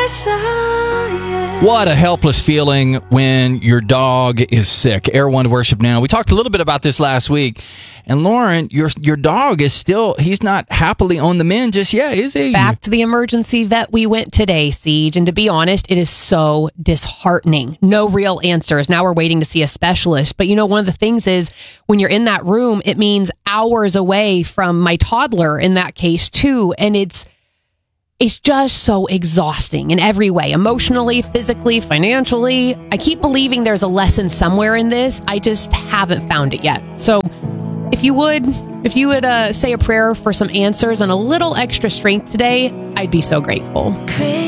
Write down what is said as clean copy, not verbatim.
What a helpless feeling when your dog is sick. Air One to Worship Now. We talked a little bit about this last week. And Lauren, your dog is still, he's not happily on the mend just yet, is he? Back to the emergency vet we went today, Siege. And to be honest, it is so disheartening. No real answers. Now we're waiting to see a specialist. But one of the things is when you're in that room, it means hours away from my toddler in that case too. And it's just so exhausting in every way, emotionally, physically, financially. I keep believing there's a lesson somewhere in this. I just haven't found it yet. So if you would say a prayer for some answers and a little extra strength today, I'd be so grateful.